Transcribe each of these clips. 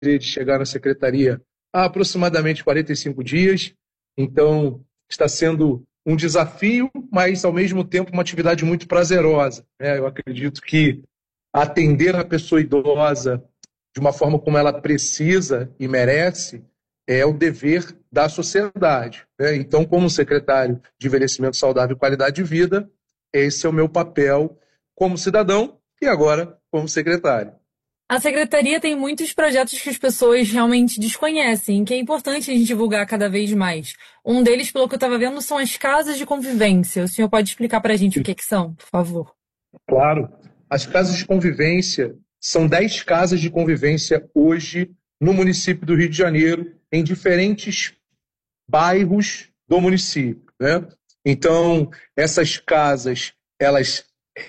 de chegar na secretaria há aproximadamente 45 dias, então está sendo um desafio, mas ao mesmo tempo uma atividade muito prazerosa, né? Eu acredito que atender a pessoa idosa de uma forma como ela precisa e merece é o dever da sociedade, né? Então, como secretário de Envelhecimento Saudável e Qualidade de Vida, esse é o meu papel como cidadão e agora como secretário. A secretaria tem muitos projetos que as pessoas realmente desconhecem, que é importante a gente divulgar cada vez mais. Um deles, pelo que eu estava vendo, são as casas de convivência. O senhor pode explicar para a gente o que são, por favor? Claro, as casas de convivência são 10 casas de convivência hoje no município do Rio de Janeiro, em diferentes bairros do município, né? Então, essas casas, elas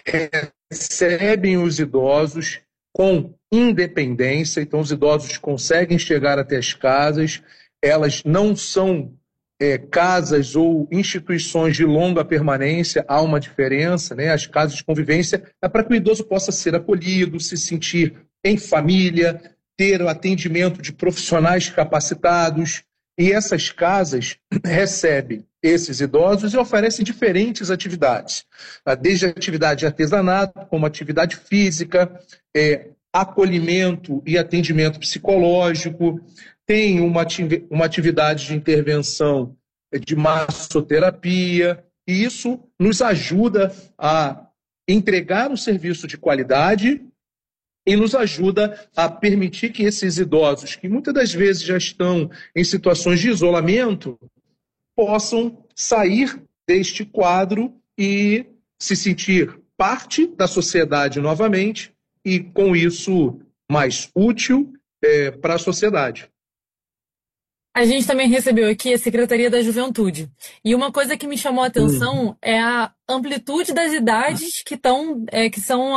recebem os idosos com independência, então os idosos conseguem chegar até as casas, elas não são casas ou instituições de longa permanência, há uma diferença, né? As casas de convivência é para que o idoso possa ser acolhido, se sentir em família, ter o atendimento de profissionais capacitados, e essas casas recebem esses idosos e oferecem diferentes atividades, desde atividade de artesanato, como atividade física, acolhimento e atendimento psicológico, tem uma atividade de intervenção de massoterapia, e isso nos ajuda a entregar um serviço de qualidade e nos ajuda a permitir que esses idosos, que muitas das vezes já estão em situações de isolamento, possam sair deste quadro e se sentir parte da sociedade novamente e, com isso, mais útil para a sociedade. A gente também recebeu aqui a Secretaria da Juventude. E uma coisa que me chamou a atenção é a amplitude das idades que são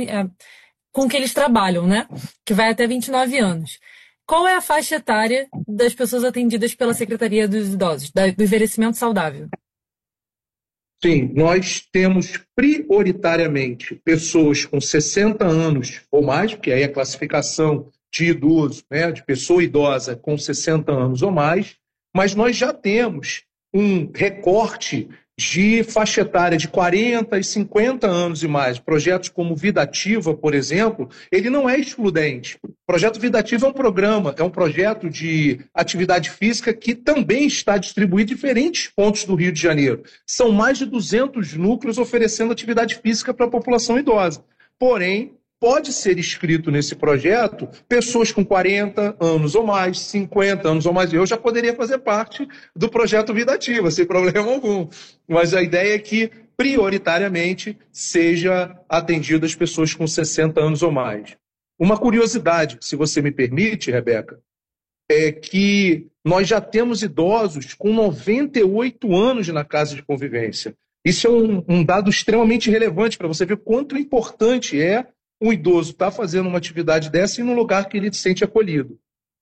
com que eles trabalham, né? Que vai até 29 anos. Qual é a faixa etária das pessoas atendidas pela Secretaria dos Idosos, do envelhecimento saudável? Sim, nós temos prioritariamente pessoas com 60 anos ou mais, porque aí é a classificação de idoso, né, de pessoa idosa com 60 anos ou mais, mas nós já temos um recorte de faixa etária de 40 e 50 anos e mais. Projetos como Vida Ativa, por exemplo, ele não é excludente. O projeto Vida Ativa é um programa, é um projeto de atividade física que também está distribuído em diferentes pontos do Rio de Janeiro. São mais de 200 núcleos oferecendo atividade física para a população idosa. Porém, pode ser inscrito nesse projeto pessoas com 40 anos ou mais, 50 anos ou mais. Eu já poderia fazer parte do projeto Vida Ativa, sem problema algum. Mas a ideia é que, prioritariamente, seja atendido as pessoas com 60 anos ou mais. Uma curiosidade, se você me permite, Rebeca, é que nós já temos idosos com 98 anos na casa de convivência. Isso é um dado extremamente relevante para você ver quanto importante é um idoso estar fazendo uma atividade dessa em um lugar que ele se sente acolhido.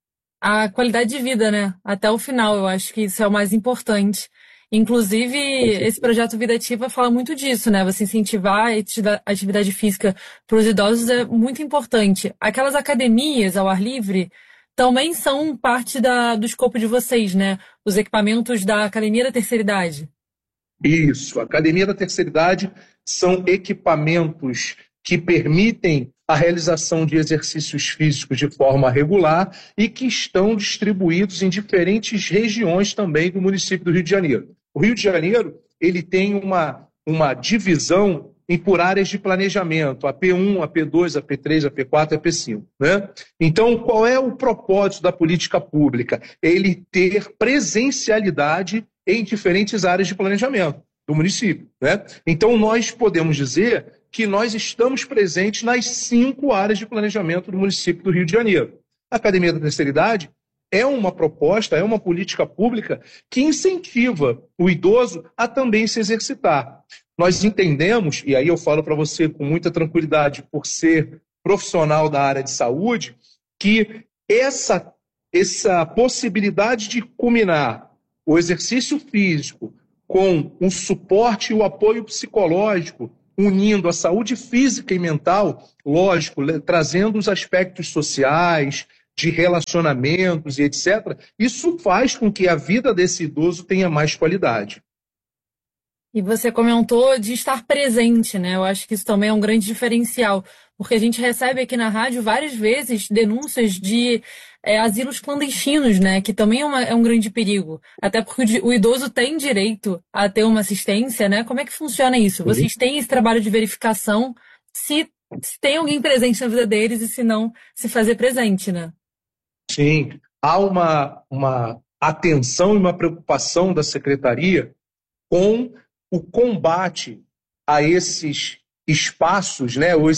A qualidade de vida, né? Até o final, eu acho que isso é o mais importante. Inclusive, esse projeto Vida Ativa fala muito disso, né? Você incentivar a atividade física para os idosos é muito importante. Aquelas academias ao ar livre também são parte do escopo de vocês, né? Os equipamentos da Academia da Terceira Idade. Isso, a Academia da Terceira Idade são equipamentos que permitem a realização de exercícios físicos de forma regular e que estão distribuídos em diferentes regiões também do município do Rio de Janeiro. O Rio de Janeiro ele tem uma divisão por áreas de planejamento, a P1, a P2, a P3, a P4 e a P5. Né? Então, qual é o propósito da política pública? Ele ter presencialidade em diferentes áreas de planejamento do município. Né? Então, nós podemos dizer que nós estamos presentes nas 5 áreas de planejamento do município do Rio de Janeiro. A Academia da Terceira Idade é uma proposta, é uma política pública que incentiva o idoso a também se exercitar. Nós entendemos, e aí eu falo para você com muita tranquilidade, por ser profissional da área de saúde, que essa possibilidade de combinar o exercício físico com o suporte e o apoio psicológico, unindo a saúde física e mental, lógico, trazendo os aspectos sociais, de relacionamentos e etc., isso faz com que a vida desse idoso tenha mais qualidade. E você comentou de estar presente, né? Eu acho que isso também é um grande diferencial, porque a gente recebe aqui na rádio várias vezes denúncias de asilos clandestinos, né? Que também é um grande perigo. Até porque o idoso tem direito a ter uma assistência, né? Como é que funciona isso? Vocês têm esse trabalho de verificação se tem alguém presente na vida deles e se não, se fazer presente, né? Sim, há uma atenção e uma preocupação da secretaria com o combate a esses espaços, né, ou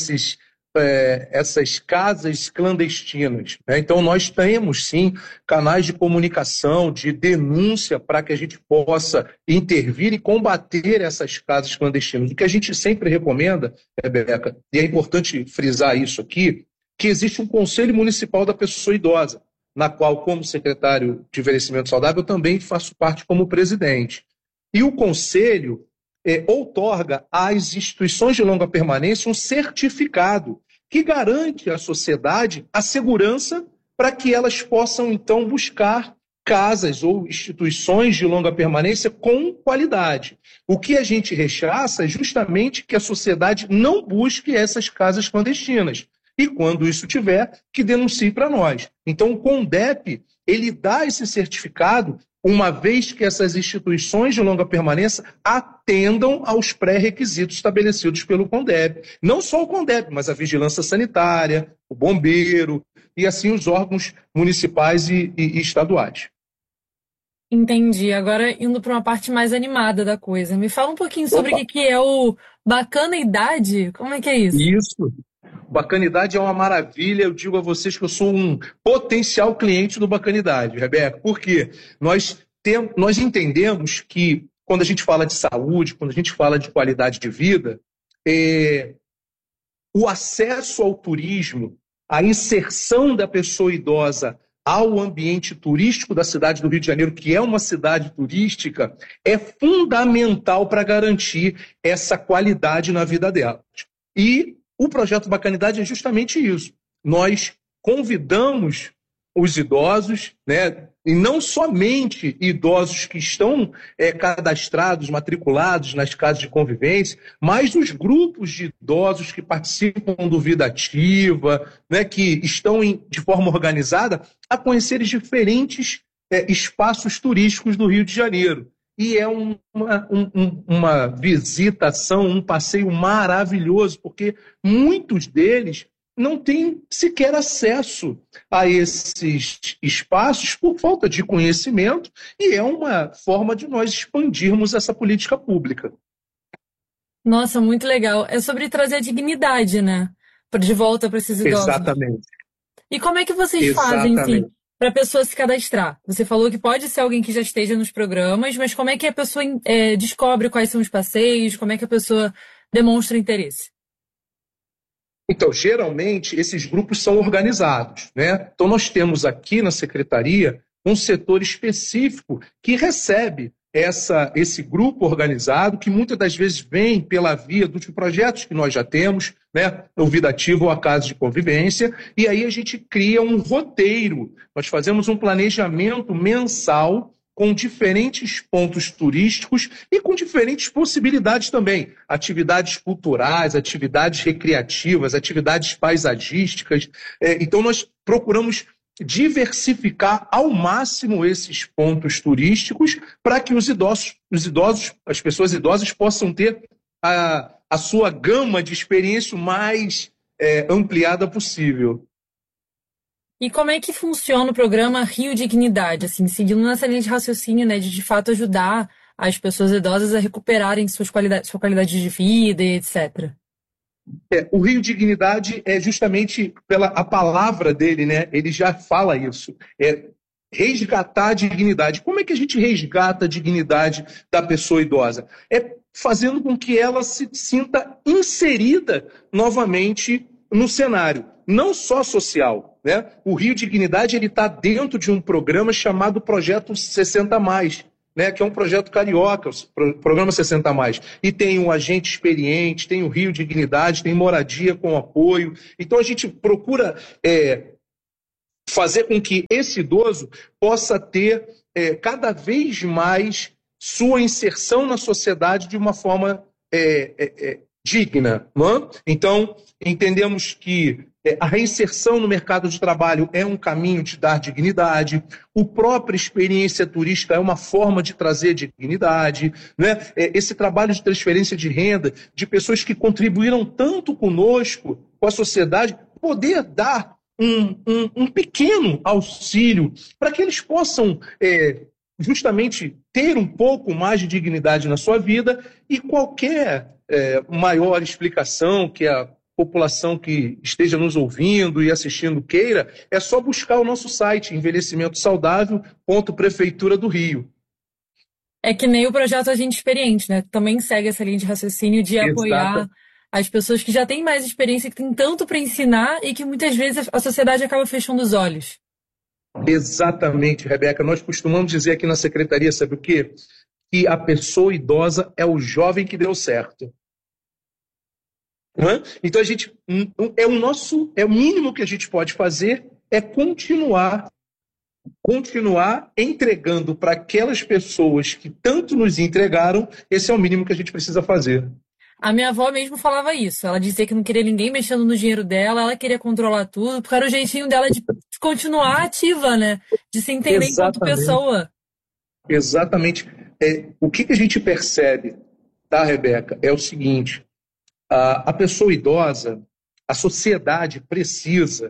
essas casas clandestinas, né? Então, nós temos, sim, canais de comunicação, de denúncia, para que a gente possa intervir e combater essas casas clandestinas. O que a gente sempre recomenda, Rebeca, e é importante frisar isso aqui, que existe um Conselho Municipal da Pessoa Idosa, na qual, como secretário de Envelhecimento Saudável, eu também faço parte como presidente. E o Conselho outorga às instituições de longa permanência um certificado que garante à sociedade a segurança para que elas possam, então, buscar casas ou instituições de longa permanência com qualidade. O que a gente rechaça é justamente que a sociedade não busque essas casas clandestinas. E quando isso tiver, que denuncie para nós. Então, o CONDEP, ele dá esse certificado uma vez que essas instituições de longa permanência atendam aos pré-requisitos estabelecidos pelo CONDEP. Não só o CONDEP, mas a vigilância sanitária, o bombeiro e assim os órgãos municipais e estaduais. Entendi. Agora indo para uma parte mais animada da coisa. Me fala um pouquinho sobre o que é o Bacaneidade. Como é que é isso? Isso. Bacanidade é uma maravilha. Eu digo a vocês que eu sou um potencial cliente do Bacanidade, Rebeca. Por quê? Nós entendemos que quando a gente fala de saúde, quando a gente fala de qualidade de vida, o acesso ao turismo, a inserção da pessoa idosa ao ambiente turístico da cidade do Rio de Janeiro, que é uma cidade turística, é fundamental para garantir essa qualidade na vida dela. E o projeto Bacanidade é justamente isso. Nós convidamos os idosos, né, e não somente idosos que estão cadastrados, matriculados nas casas de convivência, mas os grupos de idosos que participam do Vida Ativa, né, que estão de forma organizada, a conhecer os diferentes espaços turísticos do Rio de Janeiro. E é uma visitação, um passeio maravilhoso, porque muitos deles não têm sequer acesso a esses espaços por falta de conhecimento, e é uma forma de nós expandirmos essa política pública. Nossa, muito legal. É sobre trazer a dignidade, né? De volta para esses idosos. Exatamente. E como é que vocês fazem, assim, para a pessoa se cadastrar? Você falou que pode ser alguém que já esteja nos programas, mas como é que a pessoa descobre quais são os passeios? Como é que a pessoa demonstra interesse? Então, geralmente, esses grupos são organizados, né? Então, nós temos aqui na secretaria um setor específico que recebe esse grupo organizado, que muitas das vezes vem pela via dos projetos que nós já temos, né? O Vida Ativa ou a Casa de Convivência, e aí a gente cria um roteiro. Nós fazemos um planejamento mensal com diferentes pontos turísticos e com diferentes possibilidades também. Atividades culturais, atividades recreativas, atividades paisagísticas. Então, nós procuramos diversificar ao máximo esses pontos turísticos para que os idosos, as pessoas idosas possam ter a sua gama de experiência o mais ampliada possível. E como é que funciona o programa Rio Dignidade, assim, seguindo nessa linha de raciocínio, né, de fato ajudar as pessoas idosas a recuperarem sua qualidade de vida e etc. O Rio Dignidade é justamente pela a palavra dele, né? Ele já fala isso. É resgatar a dignidade. Como é que a gente resgata a dignidade da pessoa idosa? É fazendo com que ela se sinta inserida novamente no cenário, não só social, né? O Rio Dignidade está dentro de um programa chamado Projeto 60+, né, que é um projeto carioca, o programa 60+. E tem um agente experiente, tem o Rio Dignidade, tem moradia com apoio. Então a gente procura fazer com que esse idoso possa ter cada vez mais sua inserção na sociedade de uma forma digna. Não é? Então, entendemos que a reinserção no mercado de trabalho é um caminho de dar dignidade, a própria experiência turística é uma forma de trazer dignidade, né? Esse trabalho de transferência de renda de pessoas que contribuíram tanto conosco, com a sociedade, poder dar um pequeno auxílio para que eles possam justamente ter um pouco mais de dignidade na sua vida, e qualquer maior explicação que a população que esteja nos ouvindo e assistindo queira, é só buscar o nosso site, envelhecimentosaudável.prefeitura do Rio. É que nem o projeto Agente Experiente, né? Também segue essa linha de raciocínio de apoiar as pessoas que já têm mais experiência, que têm tanto para ensinar e que muitas vezes a sociedade acaba fechando os olhos. Exatamente, Rebeca. Nós costumamos dizer aqui na secretaria, sabe o quê? Que a pessoa idosa é o jovem que deu certo. Então, a gente é o mínimo que a gente pode fazer é continuar entregando para aquelas pessoas que tanto nos entregaram. Esse é o mínimo que a gente precisa fazer. A minha avó mesmo falava isso. Ela dizia que não queria ninguém mexendo no dinheiro dela, ela queria controlar tudo, porque era o jeitinho dela de continuar ativa, né? De se entender enquanto pessoa. Exatamente. O que a gente percebe, tá, Rebeca, é o seguinte: a pessoa idosa, a sociedade precisa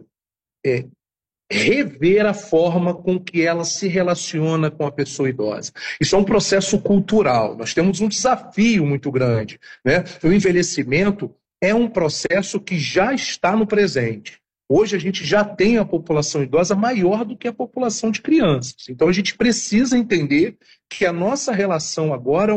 rever a forma com que ela se relaciona com a pessoa idosa. Isso é um processo cultural. Nós temos um desafio muito grande, né? O envelhecimento é um processo que já está no presente. Hoje a gente já tem a população idosa maior do que a população de crianças. Então a gente precisa entender que a nossa relação agora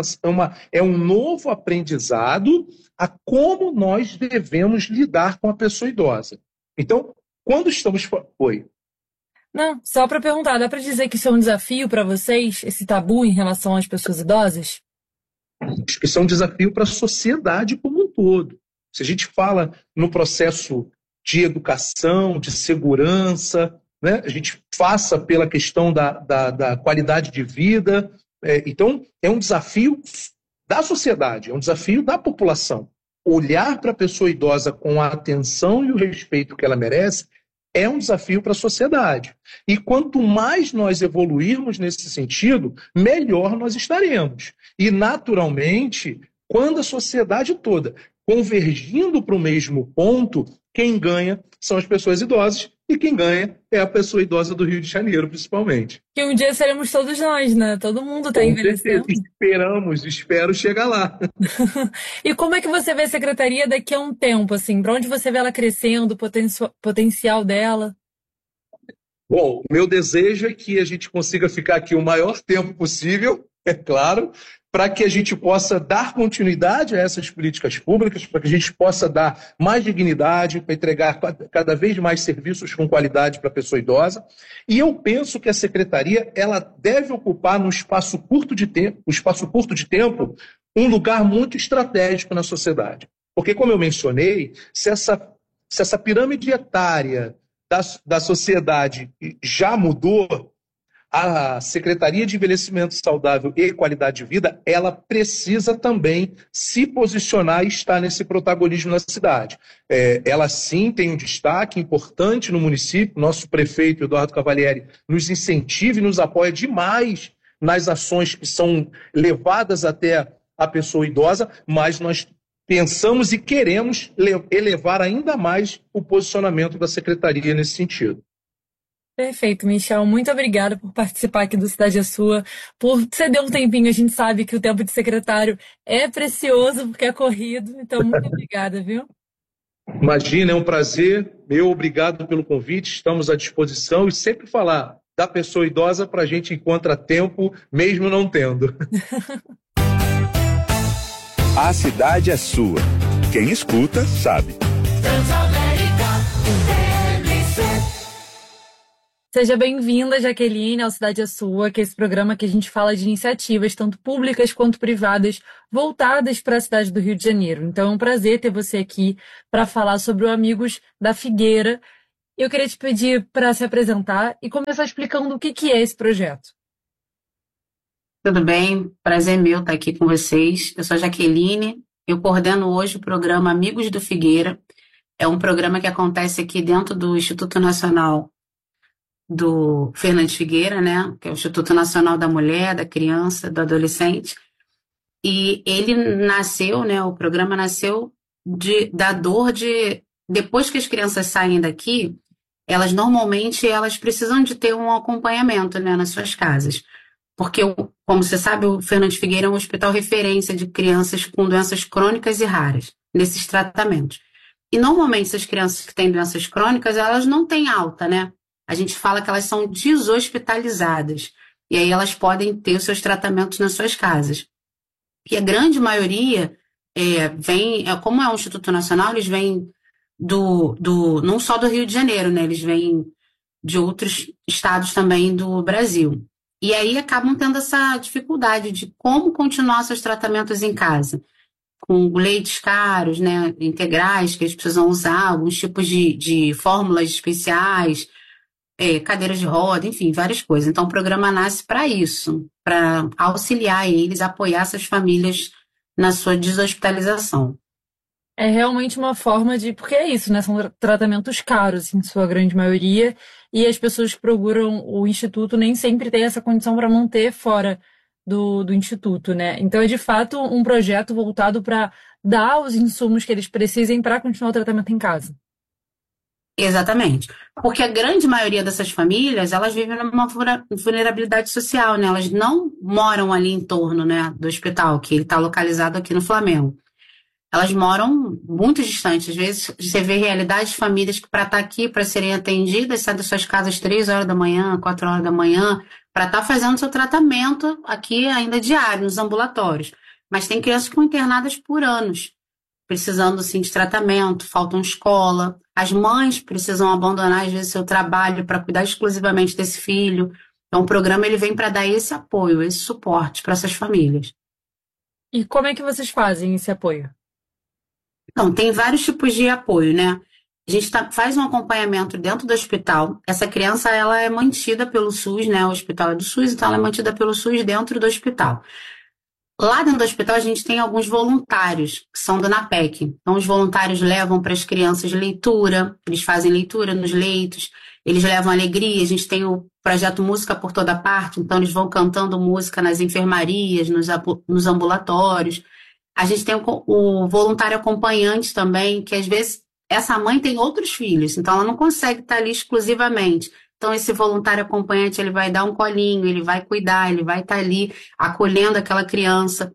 é um novo aprendizado a como nós devemos lidar com a pessoa idosa. Então, quando estamos... Oi. Não, só para perguntar, dá para dizer que isso é um desafio para vocês, esse tabu em relação às pessoas idosas? Acho que isso é um desafio para a sociedade como um todo. Se a gente fala no processo de educação, de segurança, né? A gente passa pela questão da qualidade de vida. Então, é um desafio da sociedade, é um desafio da população. Olhar para a pessoa idosa com a atenção e o respeito que ela merece é um desafio para a sociedade. E quanto mais nós evoluirmos nesse sentido, melhor nós estaremos. E, naturalmente, quando a sociedade toda convergindo para o mesmo ponto, quem ganha são as pessoas idosas, e quem ganha é a pessoa idosa do Rio de Janeiro, principalmente. Que um dia seremos todos nós, né? Todo mundo está envelhecendo. Espero chegar lá. E como é que você vê a secretaria daqui a um tempo, assim? Para onde você vê ela crescendo, o potencial dela? Bom, o meu desejo é que a gente consiga ficar aqui o maior tempo possível, é claro, para que a gente possa dar continuidade a essas políticas públicas, para que a gente possa dar mais dignidade, para entregar cada vez mais serviços com qualidade para a pessoa idosa. E eu penso que a secretaria ela deve ocupar no espaço curto de tempo, um lugar muito estratégico na sociedade. Porque, como eu mencionei, se essa pirâmide etária da sociedade já mudou, a Secretaria de Envelhecimento Saudável e Qualidade de Vida, ela precisa também se posicionar e estar nesse protagonismo na cidade. Ela sim tem um destaque importante no município, nosso prefeito Eduardo Cavalieri nos incentiva e nos apoia demais nas ações que são levadas até a pessoa idosa, mas nós pensamos e queremos elevar ainda mais o posicionamento da Secretaria nesse sentido. Perfeito, Michel. Muito obrigada por participar aqui do Cidade é Sua, por ceder um tempinho. A gente sabe que o tempo de secretário é precioso porque é corrido, então muito obrigada, viu? Imagina, é um prazer. Meu obrigado pelo convite. Estamos à disposição e sempre falar da pessoa idosa para a gente encontrar tempo, mesmo não tendo. A cidade é sua. Quem escuta, sabe. Seja bem-vinda, Jaqueline, ao Cidade é Sua, que é esse programa que a gente fala de iniciativas, tanto públicas quanto privadas, voltadas para a cidade do Rio de Janeiro. Então é um prazer ter você aqui para falar sobre o Amigos da Figueira. Eu queria te pedir para se apresentar e começar explicando o que é esse projeto. Tudo bem? Prazer meu estar aqui com vocês. Eu sou a Jaqueline, eu coordeno hoje o programa Amigos do Figueira. É um programa que acontece aqui dentro do Instituto Nacional do Fernandes Figueira, né? Que é o Instituto Nacional da Mulher, da Criança, do Adolescente. E ele nasceu, né? O programa nasceu da dor de... Depois que as crianças saem daqui, elas precisam de ter um acompanhamento, né, nas suas casas. Porque, como você sabe, o Fernandes Figueira é um hospital referência de crianças com doenças crônicas e raras, nesses tratamentos. E, normalmente, essas crianças que têm doenças crônicas, elas não têm alta, né? A gente fala que elas são deshospitalizadas. E aí elas podem ter os seus tratamentos nas suas casas. E a grande maioria como é um Instituto Nacional, eles vêm não só do Rio de Janeiro, né? Eles vêm de outros estados também do Brasil. E aí acabam tendo essa dificuldade de como continuar seus tratamentos em casa, com leites caros, né, integrais, que eles precisam usar, alguns tipos de fórmulas especiais, cadeiras de roda, enfim, várias coisas. Então o programa nasce para isso, para auxiliar eles, apoiar essas famílias na sua deshospitalização. É realmente uma forma de... Porque é isso, né? São tratamentos caros, em sua grande maioria, e as pessoas que procuram o Instituto nem sempre têm essa condição para manter fora do Instituto, né? Então é, de fato, um projeto voltado para dar os insumos que eles precisem para continuar o tratamento em casa. Exatamente. Porque a grande maioria dessas famílias, elas vivem numa vulnerabilidade social, né? Elas não moram ali em torno, né, do hospital, que ele está localizado aqui no Flamengo. Elas moram muito distantes. Às vezes você vê realidades de famílias que para estar aqui, para serem atendidas, saem das suas casas 3 horas da manhã, 4 horas da manhã, para estar fazendo seu tratamento aqui ainda diário, nos ambulatórios. Mas tem crianças que estão internadas por anos, precisando assim, de tratamento, faltam escola. As mães precisam abandonar, às vezes, seu trabalho para cuidar exclusivamente desse filho. Então o programa ele vem para dar esse apoio, esse suporte para essas famílias. E como é que vocês fazem esse apoio? Então, tem vários tipos de apoio, né? A gente faz um acompanhamento dentro do hospital. Essa criança, ela é mantida pelo SUS, né? O hospital é do SUS, então ela é mantida pelo SUS dentro do hospital. Lá dentro do hospital, a gente tem alguns voluntários, que são do NAPEC. Então, os voluntários levam para as crianças leitura, eles fazem leitura nos leitos, eles levam alegria. A gente tem o projeto Música por Toda Parte, então eles vão cantando música nas enfermarias, nos ambulatórios. A gente tem o voluntário acompanhante também, que às vezes essa mãe tem outros filhos, então ela não consegue estar ali exclusivamente. Então esse voluntário acompanhante, ele vai dar um colinho, ele vai cuidar, ele vai estar ali acolhendo aquela criança.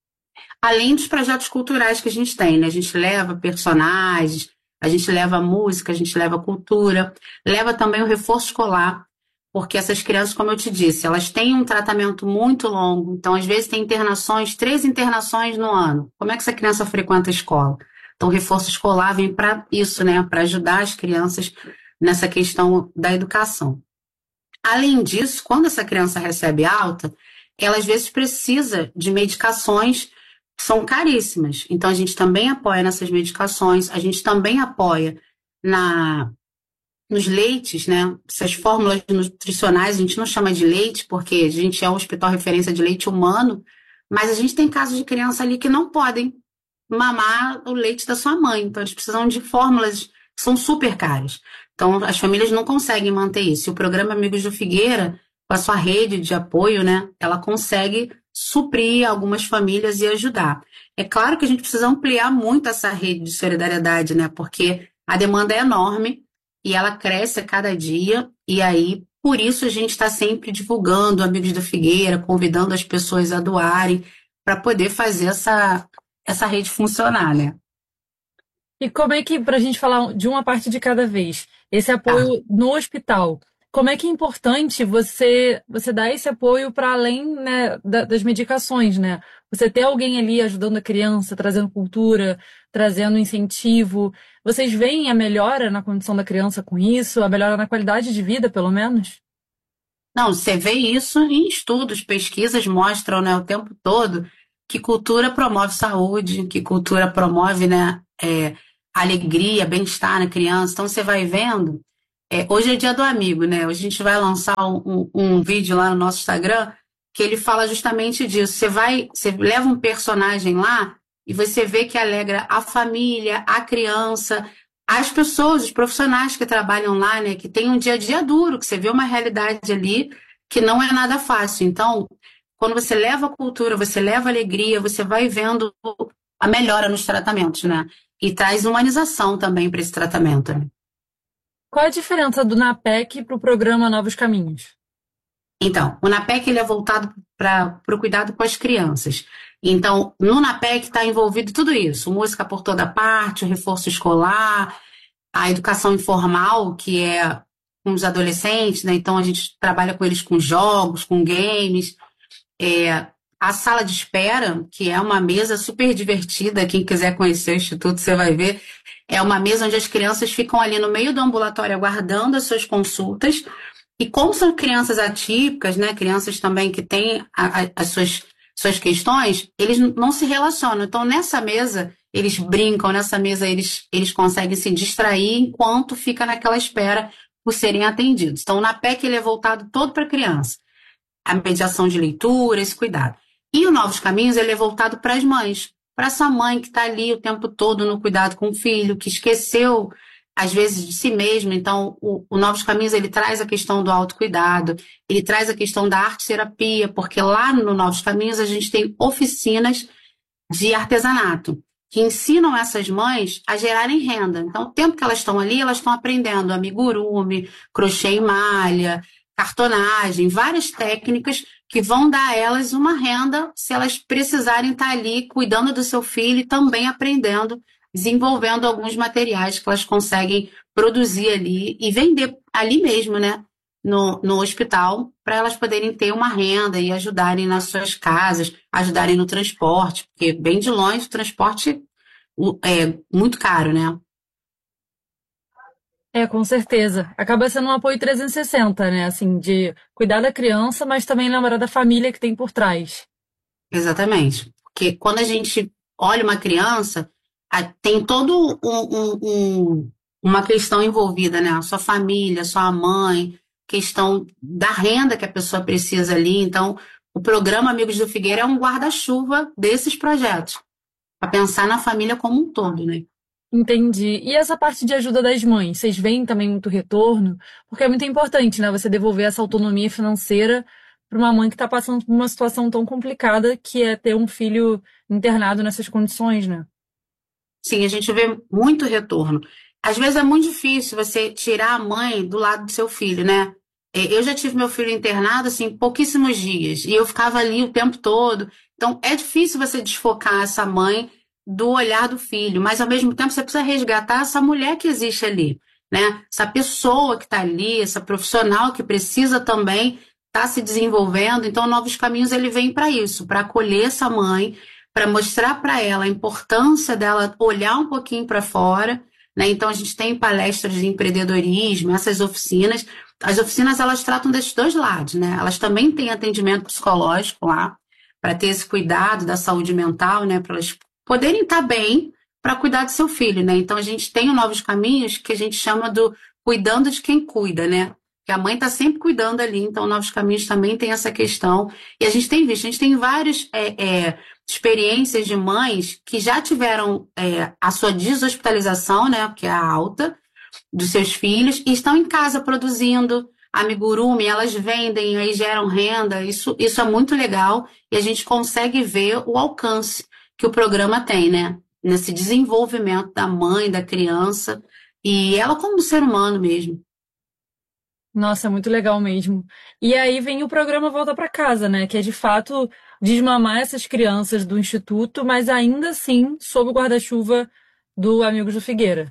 Além dos projetos culturais que a gente tem, né? A gente leva personagens, a gente leva música, a gente leva cultura, leva também o reforço escolar, porque essas crianças, como eu te disse, elas têm um tratamento muito longo, então às vezes tem 3 internações no ano. Como é que essa criança frequenta a escola? Então o reforço escolar vem para isso, né? Para ajudar as crianças nessa questão da educação. Além disso, quando essa criança recebe alta, ela às vezes precisa de medicações que são caríssimas. Então a gente também apoia nessas medicações, a gente também apoia nos leites, né? Essas fórmulas nutricionais, a gente não chama de leite, porque a gente é um hospital referência de leite humano, mas a gente tem casos de criança ali que não podem mamar o leite da sua mãe, então eles precisam de fórmulas que são super caras. Então as famílias não conseguem manter isso. E o programa Amigos do Figueira, com a sua rede de apoio, né? Ela consegue suprir algumas famílias e ajudar. É claro que a gente precisa ampliar muito essa rede de solidariedade, né? Porque a demanda é enorme, e ela cresce a cada dia, e aí, por isso, a gente está sempre divulgando Amigos da Figueira, convidando as pessoas a doarem, para poder fazer essa rede funcionar, né? E como é que, para a gente falar de uma parte de cada vez, esse apoio no hospital, como é que é importante você dar esse apoio para além, né, das medicações, né? Você ter alguém ali ajudando a criança, trazendo cultura, trazendo incentivo. Vocês veem a melhora na condição da criança com isso? A melhora na qualidade de vida, pelo menos? Não, você vê isso em estudos, pesquisas mostram, né, o tempo todo que cultura promove saúde, que cultura promove, né, alegria, bem-estar na criança. Então você vai vendo Hoje é dia do amigo, né? Hoje a gente vai lançar um vídeo lá no nosso Instagram que ele fala justamente disso. Você leva um personagem lá e você vê que alegra a família, a criança, as pessoas, os profissionais que trabalham lá, né? Que tem um dia a dia duro, que você vê uma realidade ali que não é nada fácil. Então, quando você leva a cultura, você leva a alegria, você vai vendo a melhora nos tratamentos, né? E traz humanização também para esse tratamento, né? Qual a diferença do NAPEC para o programa Novos Caminhos? Então, o NAPEC ele é voltado para o cuidado com as crianças. Então, no NAPEC está envolvido tudo isso: música por toda parte, o reforço escolar, a educação informal, que é com os adolescentes, né? Então, a gente trabalha com eles com jogos, com games. A sala de espera, que é uma mesa super divertida, quem quiser conhecer o Instituto, você vai ver. É uma mesa onde as crianças ficam ali no meio do ambulatório aguardando as suas consultas. E como são crianças atípicas, né, crianças também que têm as suas questões, eles não se relacionam. Então, nessa mesa, eles brincam, nessa mesa eles conseguem se distrair enquanto fica naquela espera por serem atendidos. Então, o NAPEC ele é voltado todo para a criança. A mediação de leitura, esse cuidado. E o Novos Caminhos ele é voltado para as mães. Para essa mãe que está ali o tempo todo no cuidado com o filho, que esqueceu às vezes de si mesmo. Então, o Novos Caminhos ele traz a questão do autocuidado, ele traz a questão da arte-terapia, porque lá no Novos Caminhos a gente tem oficinas de artesanato, que ensinam essas mães a gerarem renda. Então, o tempo que elas estão ali, elas estão aprendendo amigurumi, crochê e malha, cartonagem, várias técnicas que vão dar a elas uma renda se elas precisarem estar ali cuidando do seu filho e também aprendendo, desenvolvendo alguns materiais que elas conseguem produzir ali e vender ali mesmo, né? No hospital, para elas poderem ter uma renda e ajudarem nas suas casas, ajudarem no transporte, porque bem de longe o transporte é muito caro, né? Com certeza. Acaba sendo um apoio 360, né? Assim, de cuidar da criança, mas também lembrar da família que tem por trás. Exatamente. Porque quando a gente olha uma criança, tem todo uma questão envolvida, né? A sua família, a sua mãe, questão da renda que a pessoa precisa ali. Então, o programa Amigos do Figueira é um guarda-chuva desses projetos, para pensar na família como um todo, né? Entendi. E essa parte de ajuda das mães, vocês veem também muito retorno? Porque é muito importante, né? Você devolver essa autonomia financeira para uma mãe que está passando por uma situação tão complicada que é ter um filho internado nessas condições, né? Sim, a gente vê muito retorno. Às vezes é muito difícil você tirar a mãe do lado do seu filho, né? Eu já tive meu filho internado, assim, pouquíssimos dias, e eu ficava ali o tempo todo. Então, é difícil você desfocar essa mãe do olhar do filho, mas ao mesmo tempo você precisa resgatar essa mulher que existe ali, né? Essa pessoa que está ali, essa profissional que precisa também estar se desenvolvendo. Então, Novos Caminhos ele vem para isso, para acolher essa mãe, para mostrar para ela a importância dela olhar um pouquinho para fora, né? Então, a gente tem palestras de empreendedorismo, essas oficinas. As oficinas, elas tratam desses dois lados, né? Elas também têm atendimento psicológico lá, para ter esse cuidado da saúde mental, né? Para elas poderem estar bem para cuidar do seu filho, né? Então, a gente tem o Novos Caminhos, que a gente chama do cuidando de quem cuida, né? Que a mãe está sempre cuidando ali, então Novos Caminhos também tem essa questão. E a gente tem visto, a gente tem várias experiências de mães que já tiveram a sua deshospitalização, né? Que é a alta dos seus filhos, e estão em casa produzindo amigurumi, elas vendem, aí geram renda. Isso é muito legal e a gente consegue ver o alcance que o programa tem, né? Nesse desenvolvimento da mãe, da criança e ela como ser humano mesmo. Nossa, é muito legal mesmo. E aí vem o programa Volta para Casa, né? Que é de fato desmamar essas crianças do Instituto, mas ainda assim sob o guarda-chuva do Amigos do Figueira.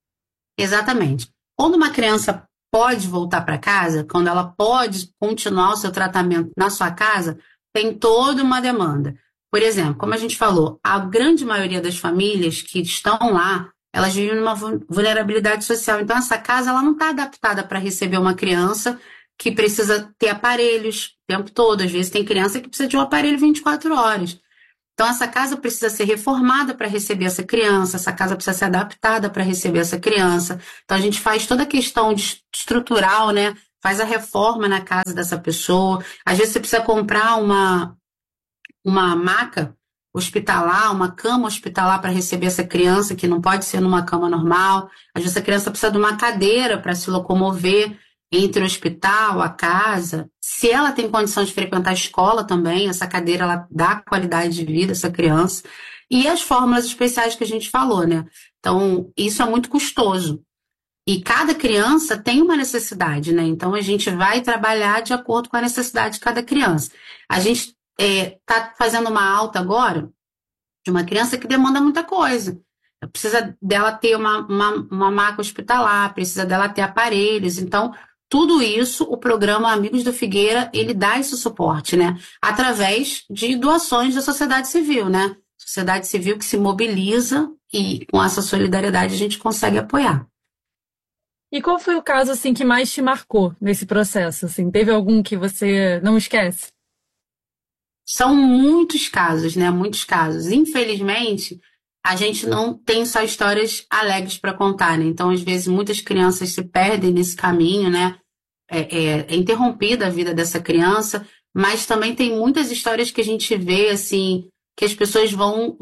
Exatamente. Quando uma criança pode voltar para casa, quando ela pode continuar o seu tratamento na sua casa, tem toda uma demanda. Por exemplo, como a gente falou, a grande maioria das famílias que estão lá, elas vivem numa vulnerabilidade social. Então, essa casa ela não está adaptada para receber uma criança que precisa ter aparelhos o tempo todo. Às vezes tem criança que precisa de um aparelho 24 horas. Então, essa casa precisa ser reformada para receber essa criança, essa casa precisa ser adaptada para receber essa criança. Então, a gente faz toda a questão estrutural, né? Faz a reforma na casa dessa pessoa. Às vezes, você precisa comprar uma maca hospitalar, uma cama hospitalar para receber essa criança, que não pode ser numa cama normal. Às vezes, a criança precisa de uma cadeira para se locomover entre o hospital, a casa. Se ela tem condição de frequentar a escola também, essa cadeira ela dá qualidade de vida a essa criança. E as fórmulas especiais que a gente falou, né? Então, isso é muito custoso. E cada criança tem uma necessidade, né? Então, a gente vai trabalhar de acordo com a necessidade de cada criança. A gente está fazendo uma alta agora de uma criança que demanda muita coisa. Precisa dela ter uma maca hospitalar, precisa dela ter aparelhos. Então, tudo isso, o programa Amigos do Figueira, ele dá esse suporte, né? Através de doações da sociedade civil, né? Sociedade civil que se mobiliza e com essa solidariedade a gente consegue apoiar. E qual foi o caso assim que mais te marcou nesse processo? Assim, teve algum que você não esquece? São muitos casos, né? Muitos casos. Infelizmente, a gente não tem só histórias alegres para contar, né? Então, às vezes, muitas crianças se perdem nesse caminho, né? É interrompida a vida dessa criança, mas também tem muitas histórias que a gente vê, assim, que as pessoas vão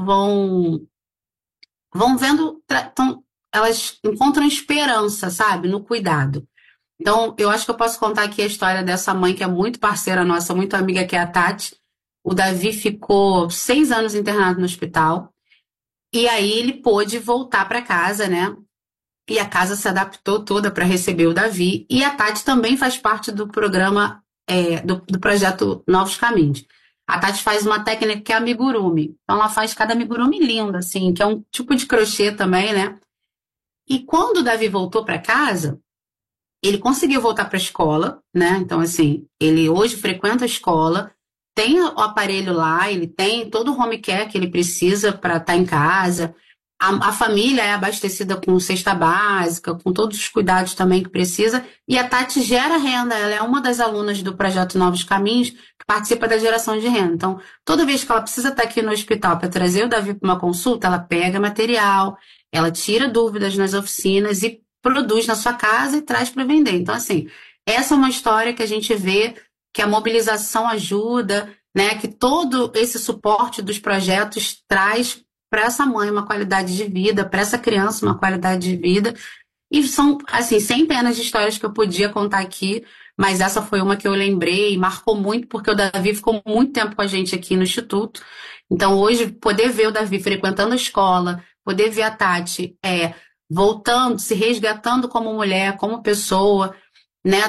vendo, elas encontram esperança, sabe? No cuidado. Então, eu acho que eu posso contar aqui a história dessa mãe que é muito parceira nossa, muito amiga, que é a Tati. O Davi ficou 6 anos internado no hospital. E aí ele pôde voltar para casa, né? E a casa se adaptou toda para receber o Davi. E a Tati também faz parte do programa, do projeto Novos Caminhos. A Tati faz uma técnica que é amigurumi. Então ela faz cada amigurumi lindo, assim, que é um tipo de crochê também, né? E quando o Davi voltou para casa, ele conseguiu voltar para a escola, né? Então, assim, ele hoje frequenta a escola, tem o aparelho lá, ele tem todo o home care que ele precisa para estar em casa. A família é abastecida com cesta básica, com todos os cuidados também que precisa. E a Tati gera renda, ela é uma das alunas do projeto Novos Caminhos, que participa da geração de renda. Então, toda vez que ela precisa estar aqui no hospital para trazer o Davi para uma consulta, ela pega material, ela tira dúvidas nas oficinas e produz na sua casa e traz para vender. Então, assim, essa é uma história que a gente vê que a mobilização ajuda, né? Que todo esse suporte dos projetos traz para essa mãe uma qualidade de vida, para essa criança uma qualidade de vida. E são, assim, centenas de histórias que eu podia contar aqui, mas essa foi uma que eu lembrei e marcou muito, porque o Davi ficou muito tempo com a gente aqui no Instituto. Então, hoje, poder ver o Davi frequentando a escola, poder ver a Tati voltando, se resgatando como mulher, como pessoa, né,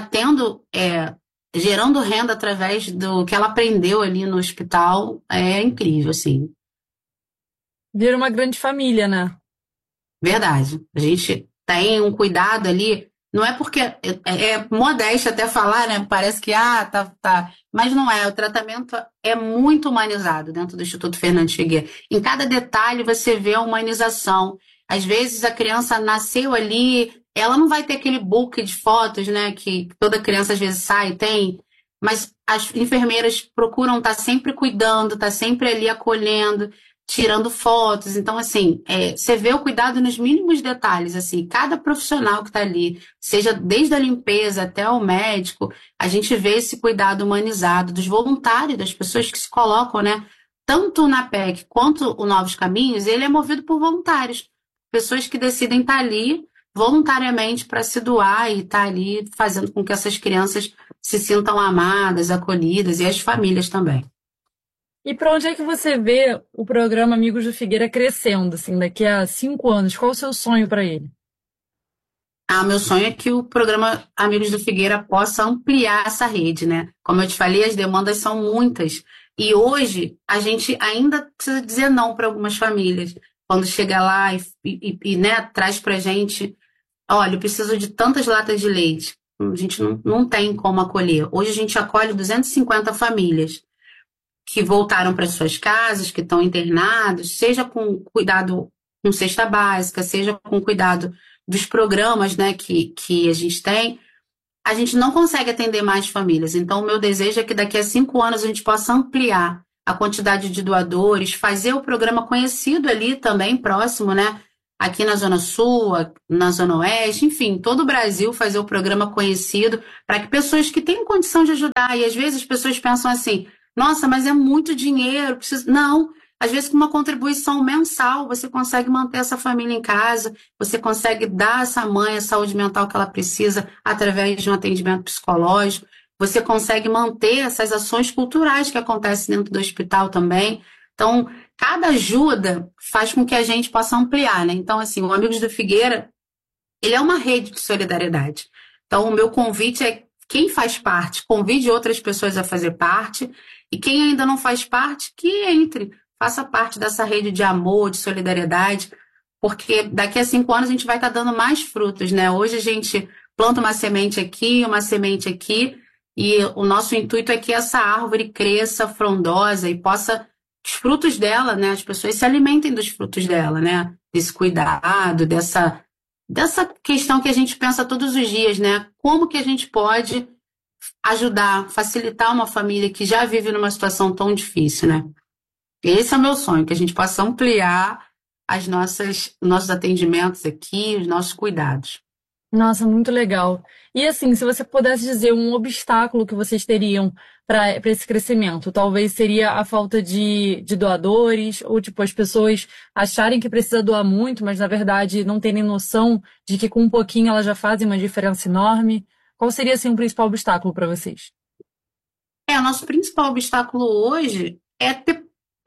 gerando renda através do que ela aprendeu ali no hospital, é incrível, assim. Vira uma grande família, né? Verdade. A gente tem um cuidado ali, não é porque é modesto até falar, né? Parece que, tá. Mas não é, o tratamento é muito humanizado dentro do Instituto Fernandes Figueira. Em cada detalhe você vê a humanização. Às vezes a criança nasceu ali, ela não vai ter aquele book de fotos, né? Que toda criança às vezes sai e tem, mas as enfermeiras procuram estar sempre cuidando, estar sempre ali acolhendo, tirando fotos. Então, assim, você vê o cuidado nos mínimos detalhes, assim, cada profissional que está ali, seja desde a limpeza até o médico, a gente vê esse cuidado humanizado dos voluntários, das pessoas que se colocam, né? Tanto na PEC quanto o Novos Caminhos, ele é movido por voluntários, pessoas que decidem estar ali voluntariamente para se doar e estar ali fazendo com que essas crianças se sintam amadas, acolhidas e as famílias também. E para onde é que você vê o programa Amigos do Figueira crescendo, assim, daqui a 5 anos? Qual o seu sonho para ele? Meu sonho é que o programa Amigos do Figueira possa ampliar essa rede, né? Como eu te falei, as demandas são muitas. E hoje a gente ainda precisa dizer não para algumas famílias. Quando chega lá e né, traz para a gente, olha, eu preciso de tantas latas de leite. A gente não tem como acolher. Hoje a gente acolhe 250 famílias que voltaram para suas casas, que estão internados, seja com cuidado com cesta básica, seja com cuidado dos programas, né, que a gente tem. A gente não consegue atender mais famílias. Então, o meu desejo é que daqui a 5 anos a gente possa ampliar a quantidade de doadores, fazer o programa conhecido ali também, próximo, né? Aqui na Zona Sul, na Zona Oeste, enfim, todo o Brasil fazer o programa conhecido para que pessoas que têm condição de ajudar, e às vezes as pessoas pensam assim, nossa, mas é muito dinheiro, preciso... Não, às vezes com uma contribuição mensal você consegue manter essa família em casa, você consegue dar a essa mãe a saúde mental que ela precisa através de um atendimento psicológico, você consegue manter essas ações culturais que acontecem dentro do hospital também. Então, cada ajuda faz com que a gente possa ampliar, né? Então, assim, o Amigos do Figueira, ele é uma rede de solidariedade. Então, o meu convite é quem faz parte, convide outras pessoas a fazer parte, e quem ainda não faz parte, que entre, faça parte dessa rede de amor, de solidariedade, porque daqui a 5 anos a gente vai estar dando mais frutos, né? Hoje a gente planta uma semente aqui, e o nosso intuito é que essa árvore cresça frondosa e possa os frutos dela, né? As pessoas se alimentem dos frutos dela, né? Desse cuidado, dessa questão que a gente pensa todos os dias, né? Como que a gente pode ajudar, facilitar uma família que já vive numa situação tão difícil, né? Esse é o meu sonho, que a gente possa ampliar nossos atendimentos aqui, os nossos cuidados. Nossa, muito legal. E assim, se você pudesse dizer um obstáculo que vocês teriam para esse crescimento, talvez seria a falta de doadores, ou tipo, as pessoas acharem que precisa doar muito, mas na verdade não terem noção de que com um pouquinho elas já fazem uma diferença enorme. Qual seria assim o principal obstáculo para vocês? O nosso principal obstáculo hoje é ter